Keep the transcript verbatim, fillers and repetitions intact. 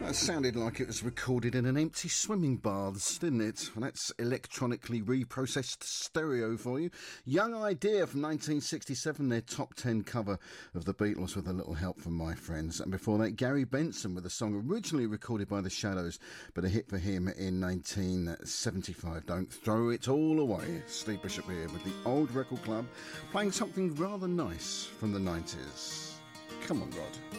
That sounded like it was recorded in an empty swimming baths, didn't it? Well, that's electronically reprocessed stereo for you. Young Idea from nineteen sixty-seven, their top ten cover of the Beatles with a little help from my friends. And before that, Gary Benson with a song originally recorded by the Shadows, but a hit for him in nineteen seventy-five. Don't Throw It All Away. Steve Bishop here with the Old Record Club, playing something rather nice from the nineties. Come on, Rod.